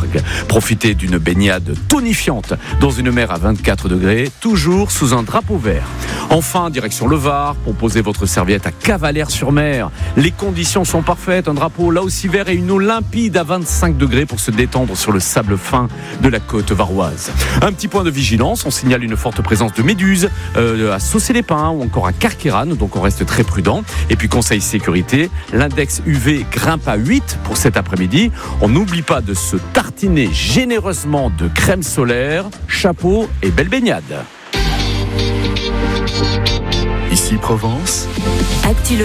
Camargue. Profitez d'une baignade tonifiante dans une mer à 24 degrés, toujours sous un drapeau vert. Enfin, direction le Var, pour poser votre serviette à Cavalère-sur-Mer. Les conditions sont parfaites, un drapeau là aussi vert et une eau limpide à 25 degrés pour se détendre sur le sable fin de la côte varoise. Un petit point de vigilance, on signale une forte présence de méduses à Saucé-les-Pins ou encore à Carqueiranne, donc on reste très prudent. Et puis conseil sécurité, l'index UV grimpe à 8 pour cet après-midi. On n'oublie pas de se tartiner généreusement de crème solaire, chapeau et belle baignade. Ici Provence.